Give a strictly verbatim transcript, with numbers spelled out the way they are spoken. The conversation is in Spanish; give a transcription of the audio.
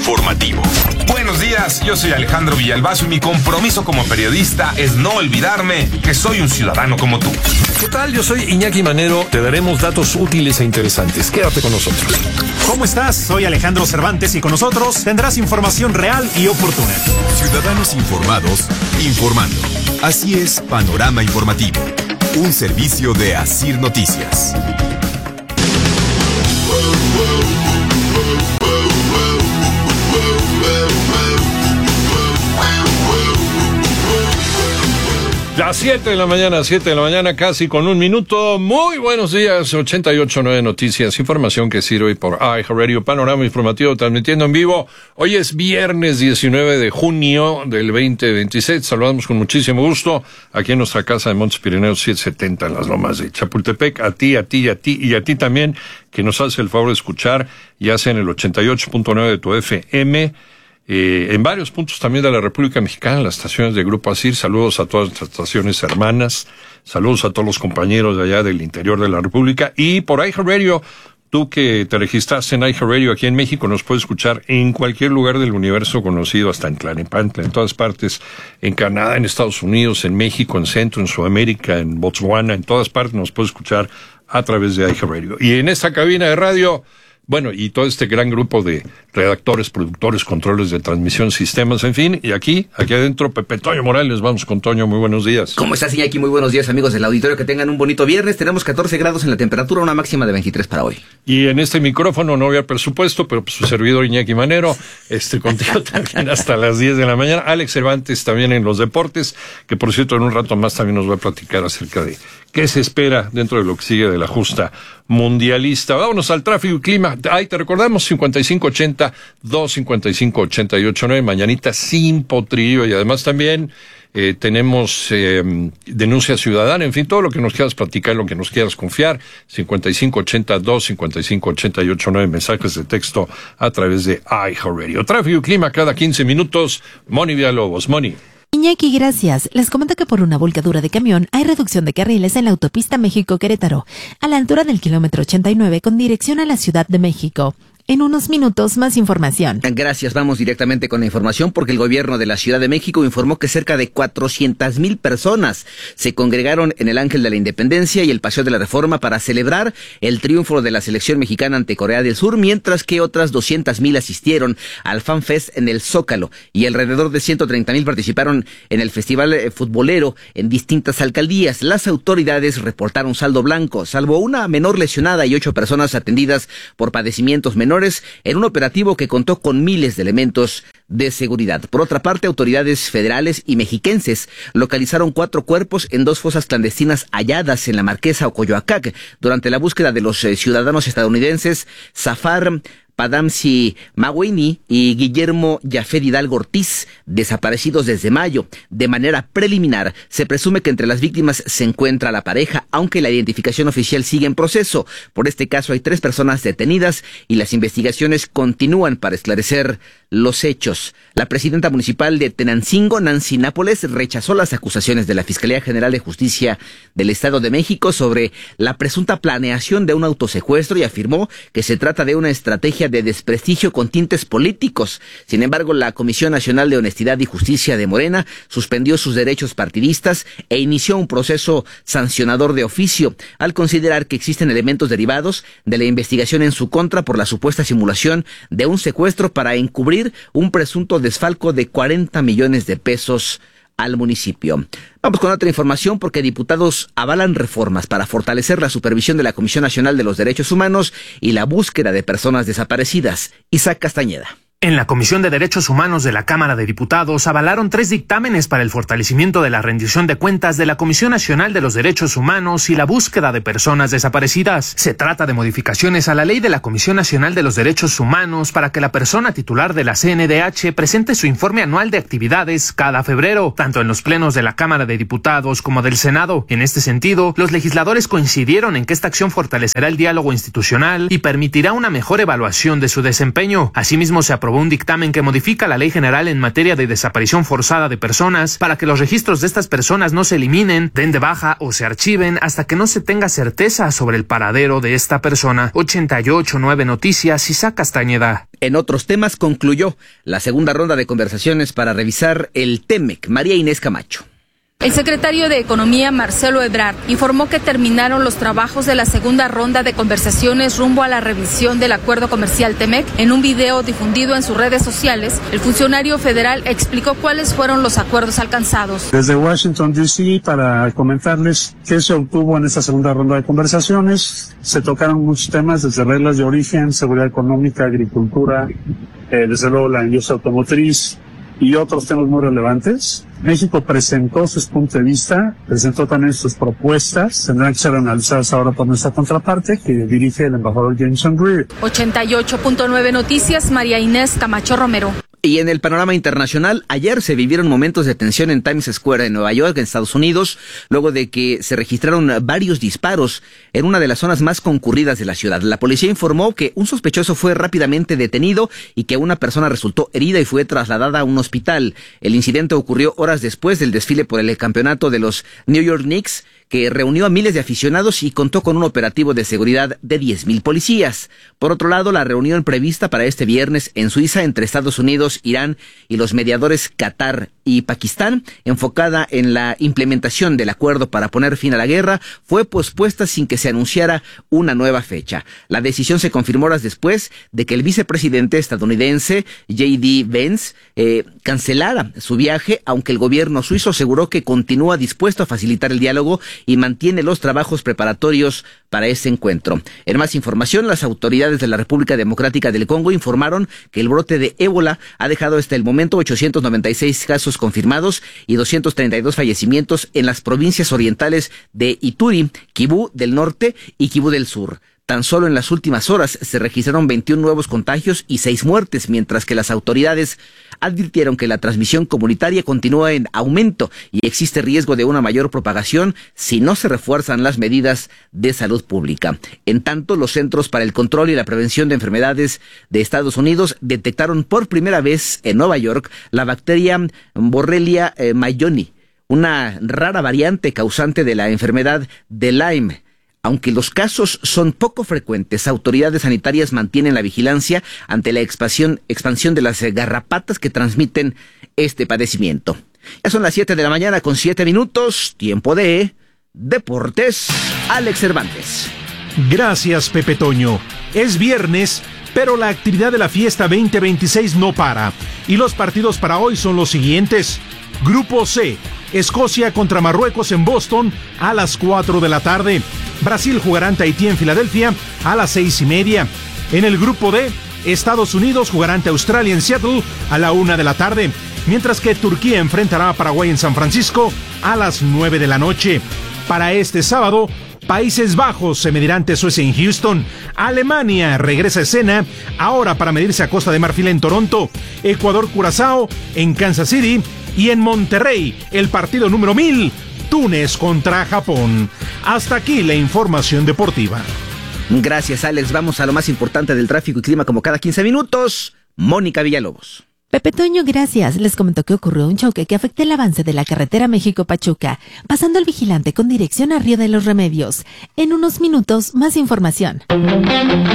informativo. Buenos días, yo soy Alejandro Villalbazo y mi compromiso como periodista es no olvidarme que soy un ciudadano como tú. ¿Qué tal? Yo soy Iñaki Manero. Te daremos datos útiles e interesantes. Quédate con nosotros. ¿Cómo estás? Soy Alejandro Cervantes y con nosotros tendrás información real y oportuna. Ciudadanos informados, informando. Así es, Panorama Informativo. Un servicio de Asir Noticias. Las siete de la mañana, siete de la mañana, casi con un minuto. Muy buenos días, ochenta y ocho punto nueve Noticias, información que sirve por iHeartRadio, Panorama Informativo, transmitiendo en vivo. Hoy es viernes diecinueve de junio del veinte veintiséis. Saludamos con muchísimo gusto aquí en nuestra casa de Montes Pirineos setecientos setenta en las Lomas de Chapultepec. A ti, a ti, a ti y a ti también, que nos hace el favor de escuchar, ya sea en el ochenta y ocho punto nueve de tu F M, Eh, en varios puntos también de la República Mexicana, las estaciones de Grupo Asir. Saludos a todas las estaciones hermanas, saludos a todos los compañeros de allá del interior de la República, y por iHeartRadio, tú que te registraste en iHeartRadio aquí en México, nos puedes escuchar en cualquier lugar del universo conocido, hasta en Tlalnepantla, en todas partes, en Canadá, en Estados Unidos, en México, en Centro, en Sudamérica, en Botswana, en todas partes nos puedes escuchar a través de iHeartRadio. Y en esta cabina de radio, bueno, y todo este gran grupo de redactores, productores, controles de transmisión, sistemas, en fin, y aquí, aquí adentro, Pepe Toño Morales. Vamos con Toño, muy buenos días. ¿Cómo estás, Iñaki? Muy buenos días, amigos del auditorio, que tengan un bonito viernes. Tenemos catorce grados en la temperatura, una máxima de veintitrés para hoy. Y en este micrófono no había presupuesto, pero pues, su servidor Iñaki Manero, este, contigo también hasta las diez de la mañana. Alex Cervantes también en los deportes, que por cierto en un rato más también nos va a platicar acerca de qué se espera dentro de lo que sigue de la justa mundialista. Vámonos al tráfico y clima. Ahí te recordamos, cincuenta y cinco ochenta, dos cincuenta y cinco ochenta y ocho nueve, mañanita sin potrillo, y además también eh, tenemos eh, denuncia ciudadana, en fin, todo lo que nos quieras platicar, lo que nos quieras confiar, cincuenta y cinco ochenta, dos cincuenta y cinco ochenta y ocho nueve, mensajes de texto a través de iHeartRadio. Tráfico y clima cada quince minutos. Moni Villalobos. Moni. Iñaki, gracias. Les comento que por una volcadura de camión hay reducción de carriles en la autopista México-Querétaro, a la altura del kilómetro ochenta y nueve con dirección a la Ciudad de México. En unos minutos, más información. Gracias, vamos directamente con la información porque el gobierno de la Ciudad de México informó que cerca de cuatrocientas mil personas se congregaron en el Ángel de la Independencia y el Paseo de la Reforma para celebrar el triunfo de la selección mexicana ante Corea del Sur, mientras que otras doscientas mil asistieron al Fan Fest en el Zócalo y alrededor de ciento treinta mil participaron en el festival futbolero en distintas alcaldías. Las autoridades reportaron saldo blanco, salvo una menor lesionada y ocho personas atendidas por padecimientos menores en un operativo que contó con miles de elementos de seguridad. Por otra parte, autoridades federales y mexiquenses localizaron cuatro cuerpos en dos fosas clandestinas halladas en la Marquesa o Coyoacac durante la búsqueda de los eh, ciudadanos estadounidenses Zafar Padamsi Maguini y Guillermo Yafet Hidalgo Ortiz, desaparecidos desde mayo. De manera preliminar, se presume que entre las víctimas se encuentra la pareja, aunque la identificación oficial sigue en proceso. Por este caso hay tres personas detenidas y las investigaciones continúan para esclarecer los hechos. La presidenta municipal de Tenancingo, Nancy Nápoles, rechazó las acusaciones de la Fiscalía General de Justicia del Estado de México sobre la presunta planeación de un autosecuestro y afirmó que se trata de una estrategia de desprestigio con tintes políticos. Sin embargo, la Comisión Nacional de Honestidad y Justicia de Morena suspendió sus derechos partidistas e inició un proceso sancionador de oficio al considerar que existen elementos derivados de la investigación en su contra por la supuesta simulación de un secuestro para encubrir un presunto desfalco de cuarenta millones de pesos al municipio. Vamos con otra información porque diputados avalan reformas para fortalecer la supervisión de la Comisión Nacional de los Derechos Humanos y la búsqueda de personas desaparecidas. Isaac Castañeda. En la Comisión de Derechos Humanos de la Cámara de Diputados avalaron tres dictámenes para el fortalecimiento de la rendición de cuentas de la Comisión Nacional de los Derechos Humanos y la búsqueda de personas desaparecidas. Se trata de modificaciones a la ley de la Comisión Nacional de los Derechos Humanos para que la persona titular de la C N D H presente su informe anual de actividades cada febrero, tanto en los plenos de la Cámara de Diputados como del Senado. En este sentido, los legisladores coincidieron en que esta acción fortalecerá el diálogo institucional y permitirá una mejor evaluación de su desempeño. Asimismo, se aprobó aprobó un dictamen que modifica la Ley General en materia de desaparición forzada de personas para que los registros de estas personas no se eliminen, den de baja o se archiven hasta que no se tenga certeza sobre el paradero de esta persona. ochenta y ocho nueve Noticias, Isaac Castañeda. En otros temas concluyó la segunda ronda de conversaciones para revisar el TEMEC. María Inés Camacho. El secretario de Economía, Marcelo Ebrard, informó que terminaron los trabajos de la segunda ronda de conversaciones rumbo a la revisión del acuerdo comercial TEMEC. En un video difundido en sus redes sociales, el funcionario federal explicó cuáles fueron los acuerdos alcanzados. Desde Washington, D C, para comentarles qué se obtuvo en esta segunda ronda de conversaciones, se tocaron muchos temas, desde reglas de origen, seguridad económica, agricultura, eh, desde luego la industria automotriz, y otros temas muy relevantes. México presentó sus puntos de vista, presentó también sus propuestas, tendrán que ser analizadas ahora por nuestra contraparte, que dirige el embajador Jameson Greer. ochenta y ocho punto nueve Noticias, María Inés Camacho Romero. Y en el panorama internacional, ayer se vivieron momentos de tensión en Times Square en Nueva York, en Estados Unidos, luego de que se registraron varios disparos en una de las zonas más concurridas de la ciudad. La policía informó que un sospechoso fue rápidamente detenido y que una persona resultó herida y fue trasladada a un hospital. El incidente ocurrió horas después del desfile por el campeonato de los New York Knicks, que reunió a miles de aficionados y contó con un operativo de seguridad de diez mil policías. Por otro lado, la reunión prevista para este viernes en Suiza entre Estados Unidos, Irán y los mediadores Qatar y Pakistán, enfocada en la implementación del acuerdo para poner fin a la guerra, fue pospuesta sin que se anunciara una nueva fecha. La decisión se confirmó horas después de que el vicepresidente estadounidense J D Vance eh, cancelara su viaje, aunque el gobierno suizo aseguró que continúa dispuesto a facilitar el diálogo y mantiene los trabajos preparatorios para este encuentro. En más información, las autoridades de la República Democrática del Congo informaron que el brote de ébola ha dejado hasta el momento ochocientos noventa y seis casos confirmados y doscientos treinta y dos fallecimientos en las provincias orientales de Ituri, Kibú del Norte y Kibú del Sur. Tan solo en las últimas horas se registraron veintiún nuevos contagios y seis muertes, mientras que las autoridades advirtieron que la transmisión comunitaria continúa en aumento y existe riesgo de una mayor propagación si no se refuerzan las medidas de salud pública. En tanto, los Centros para el Control y la Prevención de Enfermedades de Estados Unidos detectaron por primera vez en Nueva York la bacteria Borrelia eh, mayoni, una rara variante causante de la enfermedad de Lyme. Aunque los casos son poco frecuentes, autoridades sanitarias mantienen la vigilancia ante la expansión, expansión de las garrapatas que transmiten este padecimiento. Ya son las siete de la mañana con siete minutos, tiempo de Deportes. Alex Cervantes. Gracias, Pepe Toño. Es viernes, pero la actividad de la fiesta veinte veintiséis no para. Y los partidos para hoy son los siguientes. Grupo C, Escocia contra Marruecos en Boston a las cuatro de la tarde. Brasil jugará ante Haití en Filadelfia a las seis y media. En el grupo D, Estados Unidos jugará ante Australia en Seattle a la una de la tarde, mientras que Turquía enfrentará a Paraguay en San Francisco a las nueve de la noche. Para este sábado, Países Bajos se medirá ante Suecia en Houston. Alemania regresa a escena ahora para medirse a Costa de Marfil en Toronto. Ecuador-Curazao en Kansas City. Y en Monterrey, el partido número mil, Túnez contra Japón. Hasta aquí la información deportiva. Gracias, Alex. Vamos a lo más importante del tráfico y clima como cada quince minutos. Mónica Villalobos. Pepe Toño, gracias. Les comentó que ocurrió un choque que afectó el avance de la carretera México-Pachuca, pasando el vigilante con dirección a Río de los Remedios. En unos minutos, más información.